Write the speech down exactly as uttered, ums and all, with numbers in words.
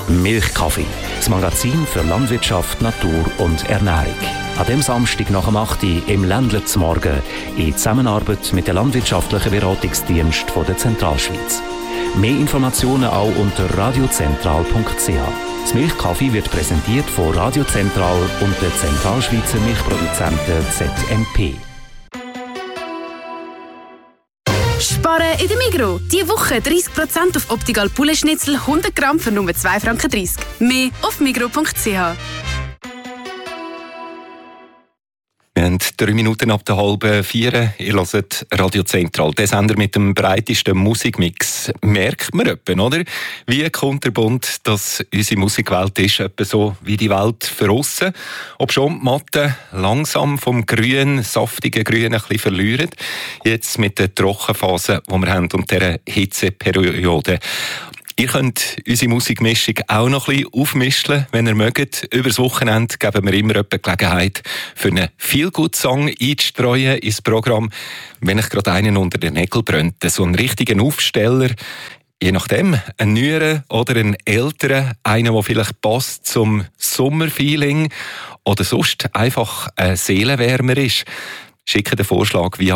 Milchkaffee, das Magazin für Landwirtschaft, Natur und Ernährung. An dem Samstag nach dem acht Uhr im Ländler zum Morgen in Zusammenarbeit mit dem Landwirtschaftlichen Beratungsdienst der Zentralschweiz. Mehr Informationen auch unter radiozentral punkt c h. Das Milchkaffee wird präsentiert von Radio Zentral und der Zentralschweizer Milchproduzenten Z M P. Sparen in der Migros. Diese Woche dreißig Prozent auf Optical Poulet-Schnitzel hundert Gramm für nur zwei Franken dreißig. Mehr auf migros punkt c h. Wir haben drei Minuten ab der halben vier. Ihr hört Radio Zentral, der Sender mit dem breitesten Musikmix. Merkt man etwa, oder? Wie kunterbunt, dass unsere Musikwelt ist, etwa so wie die Welt für aussen. Ob schon die Matten langsam vom grünen, saftigen Grün ein bisschen verlieren. Jetzt mit der Trockenphase, die wir haben, und dieser Hitzeperiode. Ihr könnt unsere Musikmischung auch noch ein bisschen aufmischen, wenn ihr mögt. Über das Wochenende geben wir immer die Gelegenheit, für einen Feel-Good-Song einzustreuen ins Programm, wenn ich gerade einen unter den Nägeln brennt. So einen richtigen Aufsteller, je nachdem, einen neueren oder einen älteren, einen, der vielleicht passt zum Sommerfeeling oder sonst einfach ein Seelenwärmer ist. Schicke den Vorschlag via